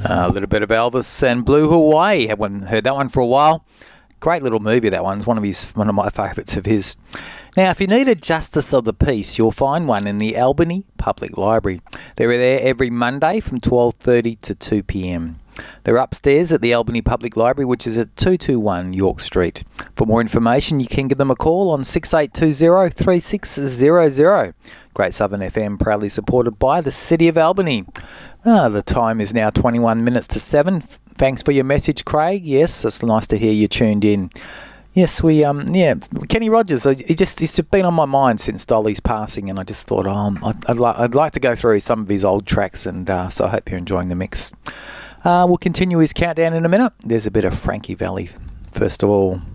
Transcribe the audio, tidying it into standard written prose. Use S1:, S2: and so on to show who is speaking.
S1: A little bit of Elvis and Blue Hawaii. Haven't heard that one for a while. Great little movie, that one. It's one of my favourites of his. Now, if you need a Justice of the Peace, you'll find one in the Albany Public Library. They're there every Monday from 12:30 to 2 p.m. They're upstairs at the Albany Public Library, which is at 221 York Street. For more information, you can give them a call on 6820-3600. Great Southern FM, proudly supported by the City of Albany. The time is now 21 minutes to 7. Thanks for your message, Craig. Yes, it's nice to hear you tuned in. Yes, Kenny Rogers, he's been on my mind since Dolly's passing, and I just thought, I'd like to go through some of his old tracks, and so I hope you're enjoying the mix. We'll continue his countdown in a minute. There's a bit of Frankie Valli first of all.